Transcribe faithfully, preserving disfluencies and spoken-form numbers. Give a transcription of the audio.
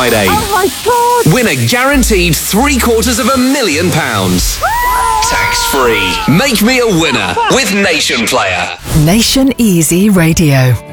Friday. Oh my God! Win a guaranteed three quarters of a million pounds. Tax free. Make me a winner with Nation Player. Nation Easy Radio.